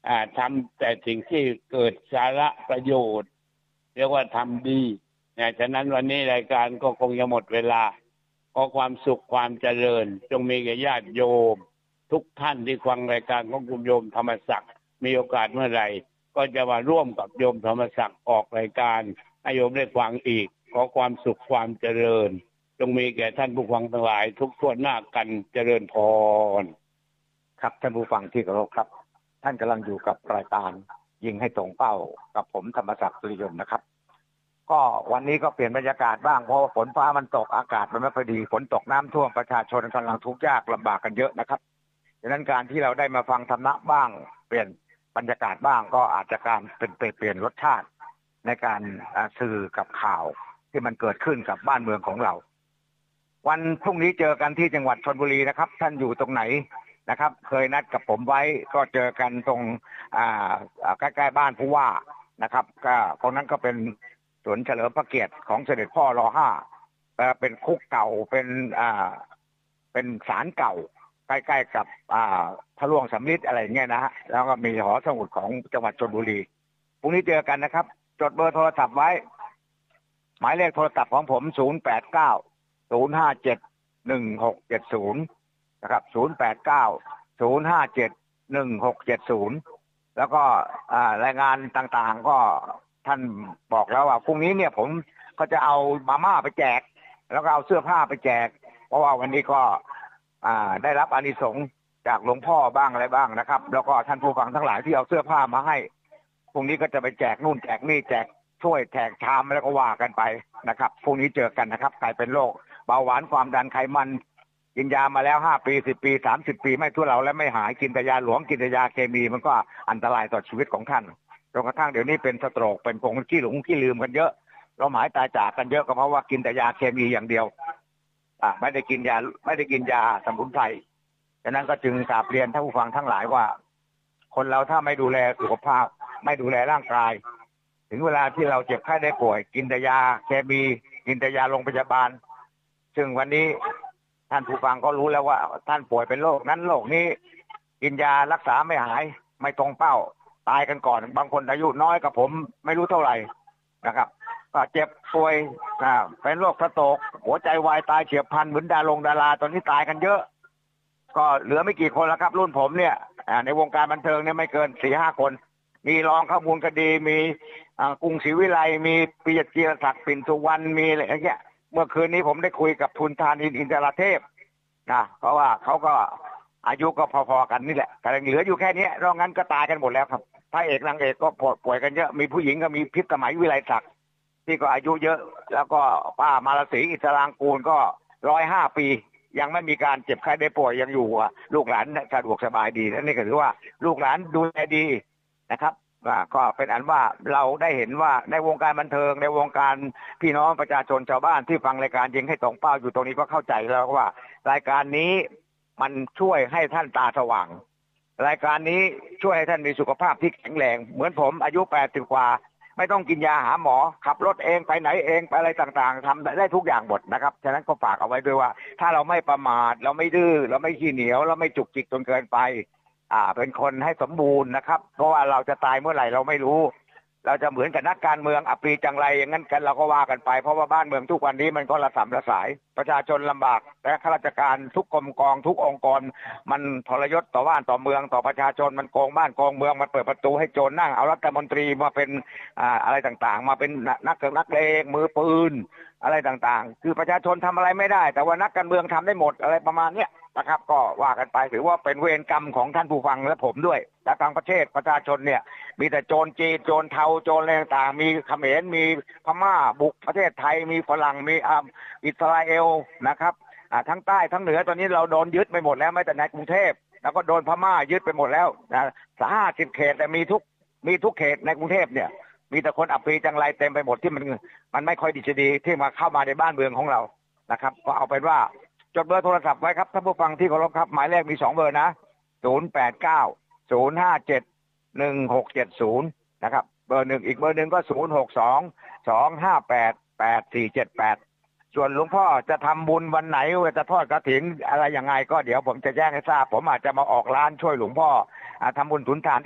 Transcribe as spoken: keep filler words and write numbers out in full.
อ่าทำแต่สิ่งที่เกิดสาระประโยชน์เรียกว่าทำดีเนี่ยฉะนั้นวันนี้รายการก็คงจะหมดเวลาขอความสุขความเจริญจงมีแก่ญาติโยมทุกท่านที่ฟังรายการของคุณโยมธรรมศักดิ์มีโอกาสเมื่อไหร่ก็จะมาร่วมกับโยมธรรมศักดิ์ออกรายการให้โยมได้ฟังอีกขอความสุขความเจริญจงมีแก่ท่านผู้ฟังทั้งหลายทุกทั่วหน้ากันเจริญพรครับท่านผู้ฟังที่เคารพครับท่านกำลังอยู่กับรายการยิงให้ตรงเป้ากับผมธรรมศักดิ์สุริยนต์นะครับก็วันนี้ก็เปลี่ยนบรรยากาศบ้างเพราะว่าฝนฟ้ามันตกอากาศมันไม่พอดีฝนตกน้ำท่วมประชาชนกำลังทุกข์ยากลำบากกันเยอะนะครับดังนั้นการที่เราได้มาฟังธรรมะบ้างเปลี่ยนบรรยากาศบ้างก็อาจจะการเป็นเปลี่ยนรสชาติในการสื่อกับข่าวที่มันเกิดขึ้นกับบ้านเมืองของเราวันพรุ่งนี้เจอกันที่จังหวัดชลบุรีนะครับท่านอยู่ตรงไหนนะครับเคยนัดกับผมไว้ก็เจอกันตรงอ่าใกล้ๆบ้านผู้ว่านะครับก็ตรงนั้นก็เป็นสวนเฉลิมพระเกียรติของเสด็จพ่อรอห้าเป็นคุกเก่าเป็นอ่าเป็นศาลเก่าใกล้ๆกับอ่าพระร่วงสำริดอะไรเงี้ยนะฮะแล้วก็มีหอสมุดของจังหวัดชลบุรีพรุ่งนี้เจอกันนะครับจดเบอร์โทรศัพท์ไว้หมายเลขโทรศัพท์ของผมศูนย์ แปด เก้า ศูนย์ ห้า เจ็ด หนึ่ง หก เจ็ด ศูนย์นะครับศูนย์ แปด เก้า ศูนย์ ห้า เจ็ด หนึ่ง หก เจ็ด ศูนย์แล้วก็รายงานต่างๆก็ท่านบอกแล้วว่าพรุ่งนี้เนี่ยผมก็จะเอามาม่าไปแจกแล้วก็เอาเสื้อผ้าไปแจกเพราะว่าวันนี้ก็ได้รับอานิสงส์จากหลวงพ่อบ้างอะไรบ้างนะครับแล้วก็ท่านผู้ฟังทั้งหลายที่เอาเสื้อผ้ามาให้พรุ่งนี้ก็จะไปแจกนู่นแจกนี่แจกถ้วยแจกชามแล้วก็ว่ากันไปนะครับพรุ่งนี้เจอกันนะครับใครเป็นโรคเบาหวานความดันไขมันกินยามาแล้วห้าปีสิบปีสามสิบปีไม่ทั่วเราและไม่หายกินแต่ยาหลวงกินแต่ยาเคมีมันก็อันตรายต่อชีวิตของท่านจนกระทั่งเดี๋ยวนี้เป็นสโตรกเป็นผงขี้หลงขี้ลืมกันเยอะเราหมายตายจากกันเยอะก็เพราะว่ากินแต่ยาเคมีอย่างเดียวอ่าไม่ได้กินยาไม่ได้กินยาสมุนไพรฉะนั้นก็จึงกราบเรียนท่านผู้ฟังทั้งหลายว่าคนเราถ้าไม่ดูแลสุขภาพไม่ดูแลร่างกายถึงเวลาที่เราเจ็บไข้ได้ป่วยกินแต่ยาเคมีกินแต่ยาโรงพยาบาลซึ่งวันนี้ท่านผู้ฟังก็รู้แล้วว่าท่านป่วยเป็นโรคนั้นโรคนี้กินยารักษาไม่หายไม่ตรงเป้าตายกันก่อนบางคนอายุน้อยกับผมไม่รู้เท่าไหร่นะครับก็เจ็บป่วยเป็นโรคสโตรกหัวใจวายตายเฉียบพลันเหมือนดารงดาราตอนนี้ตายกันเยอะก็เหลือไม่กี่คนแล้วครับรุ่นผมเนี่ยในวงการบันเทิงเนี่ยไม่เกินสี่ห้าคนมีรองข้อมูลคดีมีกรุงศรีวิไลมีปิยจิรศักดิ์ปิ่นสุวรรณมีอะไรอย่างเงี้ยเมื่อคืนนี้ผมได้คุยกับทุนทานินอินทรเทพนะเพราะว่าเขาก็อายุก็พอๆกันนี่แหละแต่เหลืออยู่แค่นี้นอกนั้นก็ตายกันหมดแล้วครับพระเอกนางเอกก็ป่วยกันเยอะมีผู้หญิงก็มีพิษสมัยวิไลศักดิ์ที่ก็อายุเยอะแล้วก็ป้ามารสีอิสรางกูลก็ร้อยห้าปียังไม่มีการเจ็บไข้ได้ป่วยยังอยู่ลูกหลานสะดวกสบายดีนั่นนี่ก็ถือว่าลูกหลานดูแลดีนะครับก็เป็นอันว่าเราได้เห็นว่าในวงการบันเทิงในวงการพี่น้องประชาชนชาวบ้านที่ฟังรายการยิงให้ตรงเป้าอยู่ตรงนี้ก็เข้าใจแล้วว่ารายการนี้มันช่วยให้ท่านตาสว่างรายการนี้ช่วยให้ท่านมีสุขภาพที่แข็งแรงเหมือนผมอายุแปดสิบกว่าไม่ต้องกินยาหาหมอขับรถเองไปไหนเองไปอะไรต่างๆทำได้ทุกอย่างหมดนะครับฉะนั้นก็ฝากเอาไว้ด้วยว่าถ้าเราไม่ประมาทเราไม่ดื้อเราไม่ขี้เหนียวเราไม่จุกจิกจนเกินไปอ่าเป็นคนให้สมบูรณ์นะครับเพราะว่าเราจะตายเมื่อไหร่เราไม่รู้เราจะเหมือนกับนักการเมืองอัปรีจังไรอย่างนั้นกันเราก็ว่ากันไปเพราะว่าบ้านเมืองทุกวันนี้มันก็ระสำระสายประชาชนลำบากและข้าราชการทุกกรมกองทุกองค์กรมันทรยศต่อบ้านต่อเมืองต่อประชาชนมันโกงบ้านโกงเมืองมันเปิดประตูให้โจรนั่งเอารัฐมนตรีมาเป็นอ่าอะไรต่างๆมาเป็นนักนักเลงมือปืนอะไรต่างๆคือประชาชนทำอะไรไม่ได้แต่ว่านักการเมืองทำได้หมดอะไรประมาณเนี้ยนะครับก็ว่ากันไปถือว่าเป็นเวรกรรมของท่านผู้ฟังและผมด้วยและทางประเทศประชาชนเนี่ยมีแต่โจรจีนโจรเทาโจรอะไรต่างๆมีเขมรมีพม่าบุกประเทศไทยมีฝรั่งมีอ่าอิสราเอลนะครับอ่าทั้งใต้ทั้งเหนือตอนนี้เราโดนยึดไปหมดแล้วไม่แต่ในกรุงเทพแล้วก็โดนพม่ายึดไปหมดแล้วนะห้าสิบเขตแต่มีทุกมีทุกเขตในกรุงเทพเนี่ยมีแต่คนอับปรีจังไรเต็มไปหมดที่มันมันไม่ค่อยดีดีที่มาเข้ามาในบ้านเมืองของเรานะครับก็เอาเป็นว่าจดเบอร์โทรศัพท์ไว้ครับท่านผู้ฟังที่เคารพครับหมายเลขมีสองเบอร์นะศูนย์ แปด เก้า ศูนย์ ห้า เจ็ด หนึ่ง หก เจ็ด ศูนย์นะครับเบอร์หนึ่งอีกเบอร์หนึ่งก็ศูนย์ หก สอง สอง ห้า แปด แปด สี่ เจ็ด แปดส่วนหลวงพ่อจะทำบุญวันไหนจะทอดกฐินอะไรยังไงก็เดี๋ยวผมจะแจ้งให้ทราบผมอาจจะมาออกร้านช่วยหลวงพ่อทำบุญสุนทาน